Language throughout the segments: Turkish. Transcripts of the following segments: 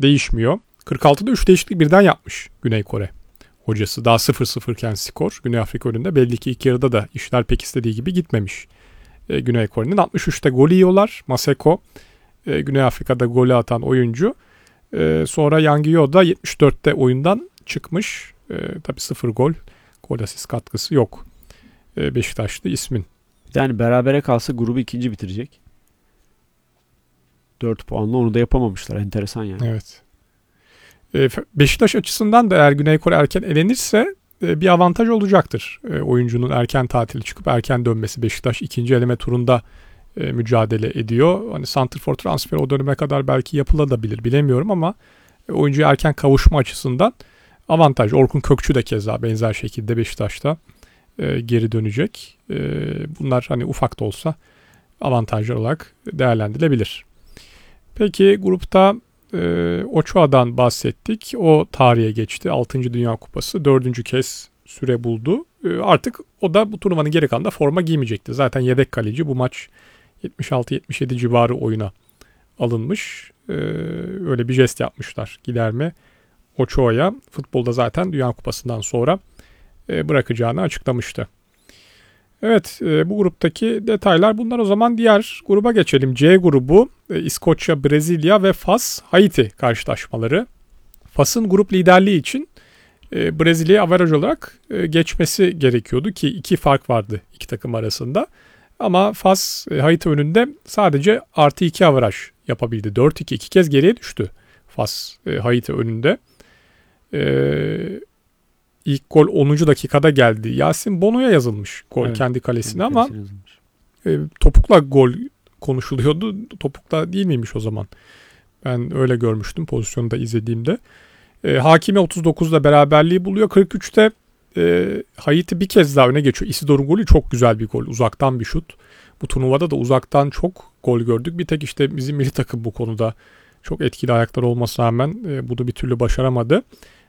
değişmiyor. 46'da 3 değişiklik birden yapmış Güney Kore hocası. Daha 0-0 iken skor Güney Afrika önünde. Belli ki ilk yarıda da işler pek istediği gibi gitmemiş. Güney Kore'nin 63'te golü yiyorlar. Maseko Güney Afrika'da golü atan oyuncu. Sonra Yang Yo da 74'te oyundan çıkmış. Tabii 0 gol. Gol asist katkısı yok. Beşiktaşlı ismin. Yani berabere kalsa grubu ikinci bitirecek. 4 puanla onu da yapamamışlar. Enteresan yani. Evet. Beşiktaş açısından da eğer Güney Kore erken elenirse bir avantaj olacaktır. Oyuncunun erken tatili çıkıp erken dönmesi. Beşiktaş ikinci eleme turunda mücadele ediyor. Hani santrfor transferi o döneme kadar belki yapılabilir bilemiyorum ama oyuncuya erken kavuşma açısından avantaj. Orkun Kökçü de keza benzer şekilde Beşiktaş'ta geri dönecek. Bunlar hani ufak da olsa avantajlar olarak değerlendirilebilir. Peki grupta Ochoa'dan bahsettik. O tarihe geçti. 6. Dünya Kupası 4. kez süre buldu. Artık o da bu turnuvanın geri kalanında forma giymeyecekti. Zaten yedek kaleci, bu maç 76-77 civarı oyuna alınmış. Öyle bir jest yapmışlar giderme Ochoa'ya. Futbolda zaten Dünya Kupası'ndan sonra bırakacağını açıklamıştı. Evet, bu gruptaki detaylar bunlar. O zaman diğer gruba geçelim. C grubu İskoçya, Brezilya ve Fas, Haiti karşılaşmaları. Fas'ın grup liderliği için Brezilya'ya averaj olarak geçmesi gerekiyordu ki 2 fark vardı iki takım arasında. Ama Fas Haiti önünde sadece +2 averaj yapabildi. 4-2 iki kez geriye düştü Fas Haiti önünde. İlk gol 10. dakikada geldi. Yasin Bono'ya yazılmış gol, evet, kendi kalesine ama topukla gol konuşuluyordu. Topukla değil miymiş o zaman? Ben öyle görmüştüm pozisyonu da izlediğimde. Hakimi 39'da beraberliği buluyor. 43'te Haiti bir kez daha öne geçiyor. Isidor'un golü çok güzel bir gol. Uzaktan bir şut. Bu turnuvada da uzaktan çok gol gördük. Bir tek işte bizim milli takım bu konuda çok etkili ayaklar olmasına rağmen bunu bir türlü başaramadı.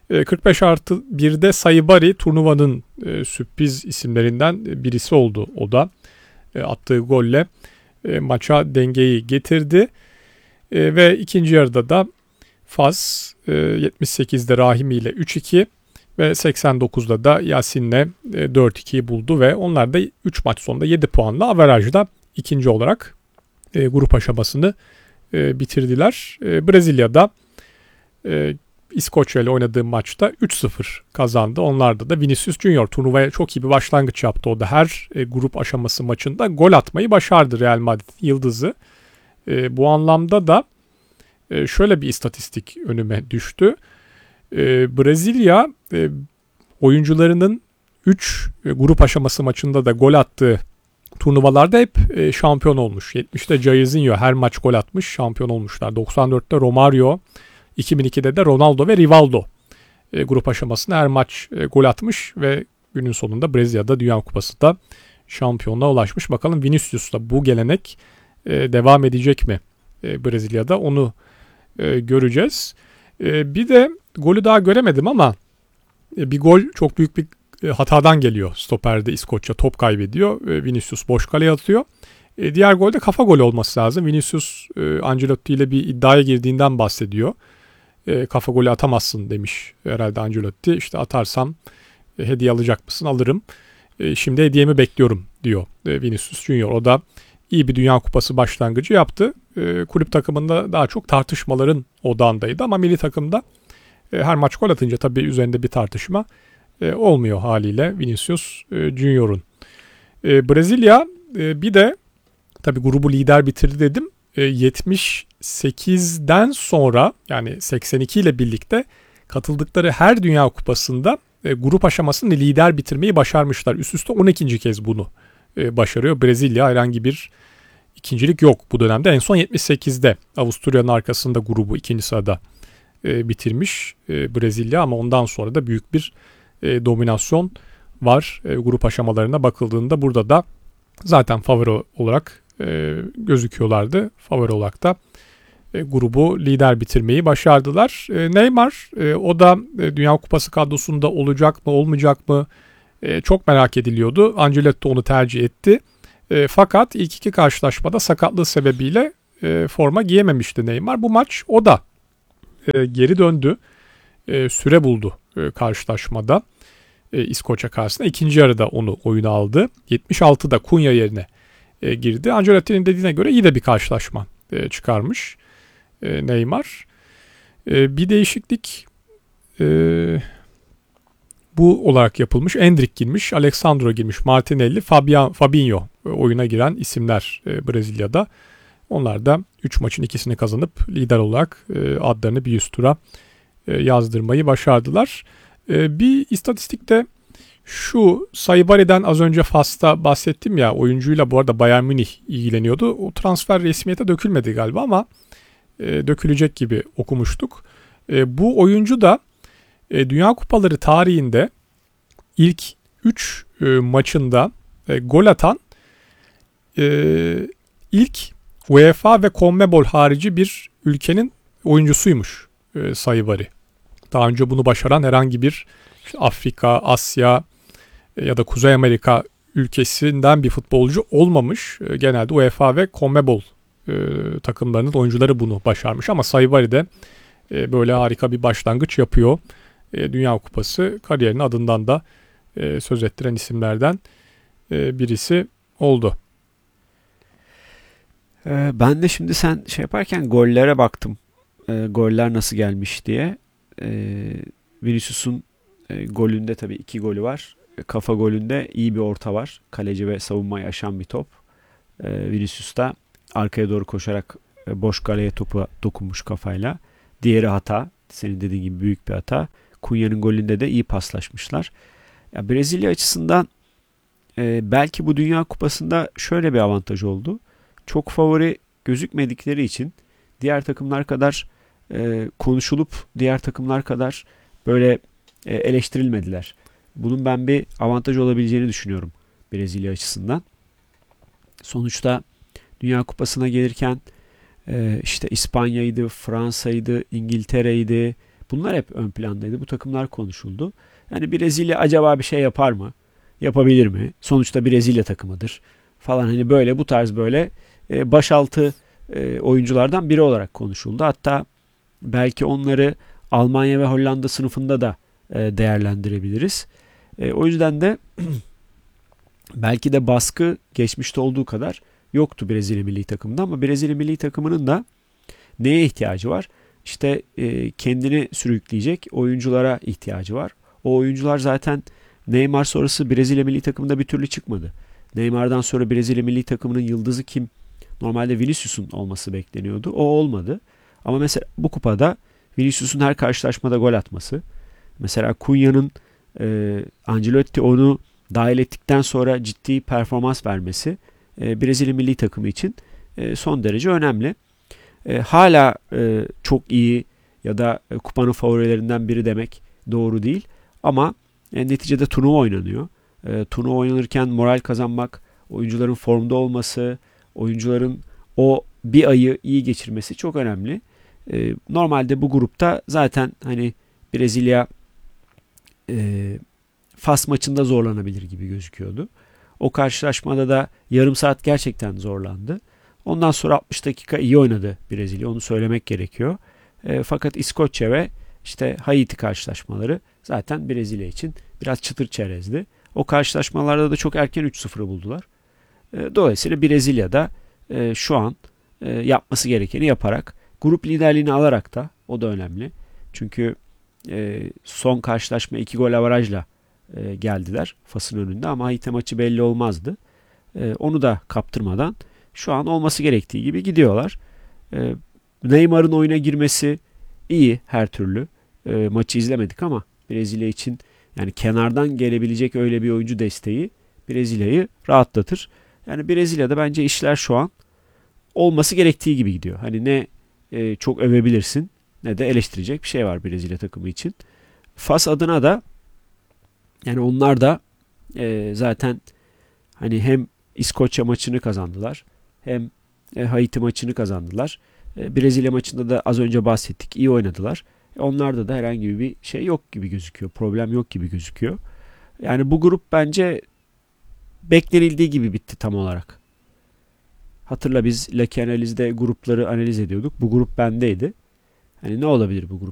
45+1'de Saibari turnuvanın sürpriz isimlerinden birisi oldu o da. Attığı golle maça dengeyi getirdi. Ve ikinci yarıda da Fas 78'de Rahimi ile 3-2 ve 89'da da Yasin'le 4-2'yi buldu ve onlar da 3 maç sonunda 7 puanla averajda ikinci olarak grup aşamasını bitirdiler. Brezilya'da İskoçya ile oynadığı maçta 3-0 kazandı. Onlarda da Vinicius Junior turnuvaya çok iyi bir başlangıç yaptı. O da her grup aşaması maçında gol atmayı başardı, Real Madrid'in yıldızı. Bu anlamda da şöyle bir istatistik önüme düştü. Brezilya oyuncularının 3 grup aşaması maçında da gol attığı turnuvalarda hep şampiyon olmuş. 70'te Jairzinho her maç gol atmış, şampiyon olmuşlar. 94'te Romario, 2002'de de Ronaldo ve Rivaldo grup aşamasında her maç gol atmış ve günün sonunda Brezilya'da Dünya Kupası'nda şampiyonluğa ulaşmış. Bakalım Vinicius'la bu gelenek devam edecek mi Brezilya'da, onu göreceğiz. Bir de golü daha göremedim ama bir gol çok büyük bir hatadan geliyor. Stoperde İskoçya top kaybediyor. Vinicius boş kaleye atıyor. Diğer gol de kafa golü olması lazım. Vinicius Ancelotti ile bir iddiaya girdiğinden bahsediyor. Kafa golü atamazsın demiş herhalde Ancelotti. İşte atarsam hediye alacak mısın? Alırım. Şimdi hediyemi bekliyorum diyor Vinicius Junior. O da iyi bir Dünya Kupası başlangıcı yaptı. Kulüp takımında daha çok tartışmaların odağındaydı ama milli takımda her maç gol atınca tabii üzerinde bir tartışma olmuyor haliyle Vinicius Junior'un. Brezilya bir de tabii grubu lider bitirdi dedim. 78'den sonra yani 82 ile birlikte katıldıkları her Dünya Kupası'nda grup aşamasını lider bitirmeyi başarmışlar. Üst üste 12. kez bunu başarıyor. Brezilya herhangi bir ikincilik yok bu dönemde. En son 78'de Avusturya'nın arkasında grubu ikinci sırada bitirmiş Brezilya ama ondan sonra da büyük bir dominasyon var. Grup aşamalarına bakıldığında burada da zaten favori olarak gözüküyorlardı. Favori olarak da grubu lider bitirmeyi başardılar. Neymar o da Dünya Kupası kadrosunda olacak mı olmayacak mı çok merak ediliyordu. Ancelotti onu tercih etti. Fakat ilk iki karşılaşmada sakatlığı sebebiyle forma giyememişti Neymar. Bu maç o da geri döndü. Süre buldu karşılaşmada. İskoçya karşısında. İkinci yarıda onu oyuna aldı. 76'da Cunha yerine girdi. Ancelotti'nin dediğine göre iyi de bir karşılaşma çıkarmış Neymar. Bir değişiklik bu olarak yapılmış. Endrick girmiş, Alexandro girmiş, Martinelli, Fabinho oyuna giren isimler Brezilya'da. Onlar da 3 maçın ikisini kazanıp lider olarak adlarını bir üst tura yazdırmayı başardılar. Bir istatistikte şu Saibari'den az önce Fas'ta bahsettim ya, oyuncuyla bu arada Bayern Münih ilgileniyordu. O transfer resmiyete dökülmedi galiba ama dökülecek gibi okumuştuk. Bu oyuncu da Dünya Kupaları tarihinde ilk 3 maçında gol atan ilk UEFA ve CONMEBOL harici bir ülkenin oyuncusuymuş Saibari. Daha önce bunu başaran herhangi bir Afrika, Asya ya da Kuzey Amerika ülkesinden bir futbolcu olmamış. Genelde UEFA ve CONMEBOL takımlarının oyuncuları bunu başarmış ama Saibari de böyle harika bir başlangıç yapıyor. Dünya Kupası kariyerinin adından da söz ettiren isimlerden birisi oldu. Ben de şimdi sen şey yaparken gollere baktım. Goller nasıl gelmiş diye. Vinicius'un golünde tabii 2 golü var. Kafa golünde iyi bir orta var. Kaleci ve savunmayı aşan bir top. Vinicius da arkaya doğru koşarak boş kaleye topu dokunmuş kafayla. Diğeri hata. Senin dediğin gibi büyük bir hata. Cunha'nın golünde de iyi paslaşmışlar. Ya Brezilya açısından belki bu Dünya Kupası'nda şöyle bir avantaj oldu. Çok favori gözükmedikleri için diğer takımlar kadar konuşulup diğer takımlar kadar böyle eleştirilmediler. Bunun ben bir avantaj olabileceğini düşünüyorum Brezilya açısından. Sonuçta Dünya Kupası'na gelirken işte İspanya'ydı, Fransa'ydı, İngiltere'ydi. Bunlar hep ön plandaydı. Bu takımlar konuşuldu. Yani Brezilya acaba bir şey yapar mı? Yapabilir mi? Sonuçta Brezilya takımıdır falan, hani böyle bu tarz böyle başaltı oyunculardan biri olarak konuşuldu. Hatta belki onları Almanya ve Hollanda sınıfında da değerlendirebiliriz. O yüzden de belki de baskı geçmişte olduğu kadar yoktu Brezilya milli takımında, ama Brezilya milli takımının da neye ihtiyacı var? İşte kendini sürükleyecek oyunculara ihtiyacı var. O oyuncular zaten Neymar sonrası Brezilya milli takımında bir türlü çıkmadı. Neymar'dan sonra Brezilya milli takımının yıldızı kim? Normalde Vinicius'un olması bekleniyordu. O olmadı. Ama mesela bu kupada Vinicius'un her karşılaşmada gol atması. Mesela Cunha'nın Ancelotti onu dahil ettikten sonra ciddi performans vermesi Brezilya milli takımı için son derece önemli. Hala çok iyi ya da kupanın favorilerinden biri demek doğru değil. Ama neticede turnuva oynanıyor. Turnuva oynanırken moral kazanmak, oyuncuların formda olması, oyuncuların o bir ayı iyi geçirmesi çok önemli. Normalde bu grupta zaten hani Brezilya Fas maçında zorlanabilir gibi gözüküyordu. O karşılaşmada da yarım saat gerçekten zorlandı. Ondan sonra 60 dakika iyi oynadı Brezilya. Onu söylemek gerekiyor. Fakat İskoçya ve işte Haiti karşılaşmaları zaten Brezilya için biraz çıtır çerezdi. O karşılaşmalarda da çok erken 3-0'ı buldular. Dolayısıyla Brezilya da şu an yapması gerekeni yaparak, grup liderliğini alarak da, o da önemli. Çünkü son karşılaşma 2 gol avarajla geldiler Fas'ın önünde, ama Haiti maçı belli olmazdı. Onu da kaptırmadan şu an olması gerektiği gibi gidiyorlar. Neymar'ın oyuna girmesi iyi her türlü. Maçı izlemedik ama Brezilya için yani kenardan gelebilecek öyle bir oyuncu desteği Brezilya'yı rahatlatır. Yani Brezilya'da bence işler şu an olması gerektiği gibi gidiyor. Hani ne çok övebilirsin ne de eleştirecek bir şey var Brezilya takımı için. Fas adına da yani onlar da zaten hani hem İskoçya maçını kazandılar hem Haiti maçını kazandılar. Brezilya maçında da az önce bahsettik, iyi oynadılar. Onlarda da herhangi bir şey yok gibi gözüküyor. Problem yok gibi gözüküyor. Yani bu grup bence beklenildiği gibi bitti tam olarak. Hatırla biz Lucky Analiz'de grupları analiz ediyorduk. Bu grup bendeydi. Hani ne olabilir bu